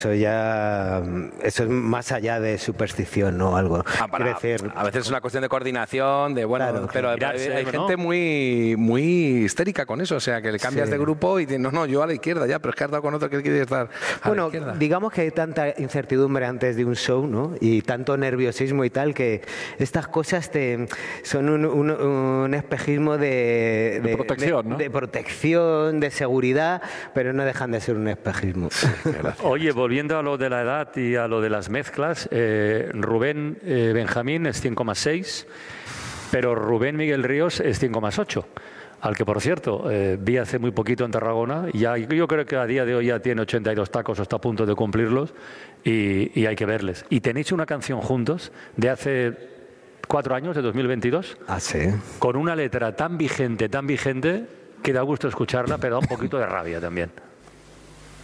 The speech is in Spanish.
Eso es más allá de superstición, ¿no? Algo. Quiero decir, a veces es una cuestión de coordinación, de bueno, Claro, pero mirarse, hay ¿no? gente muy histérica con eso, o sea, que le cambias Sí. de grupo y dices, no, yo a la izquierda ya, pero es que has dado con otro que quiere estar a la Bueno, izquierda. digamos que hay tanta incertidumbre antes de un show, ¿no? Y tanto nerviosismo y tal, que estas cosas son un espejismo de protección, ¿no? de protección, de seguridad, pero no dejan de ser un espejismo. Oye, volviendo a lo de la edad y a lo de las mezclas, Rubén Benjamín es 100,6, pero Rubén Miguel Ríos es 100,8. Al que, por cierto, vi hace muy poquito en Tarragona, y yo creo que a día de hoy ya tiene 82 tacos o está a punto de cumplirlos, y hay que verles. Y tenéis una canción juntos de hace 4 años, de 2022, Ah, sí. con una letra tan vigente, que da gusto escucharla, pero da un poquito de rabia también.